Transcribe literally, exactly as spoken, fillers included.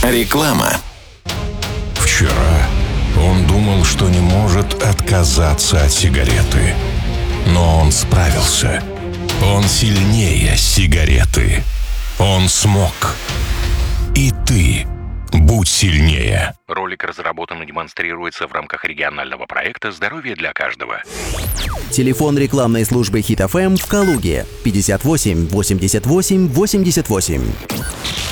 Реклама. Вчера он думал, что не может отказаться от сигареты. Но он справился. Он сильнее сигареты. Он смог. И ты будь сильнее. Ролик разработан и демонстрируется в рамках регионального проекта «Здоровье для каждого». Телефон рекламной службы Хит эф эм в Калуге пятьдесят восемь восемьдесят восемь восемьдесят восемь.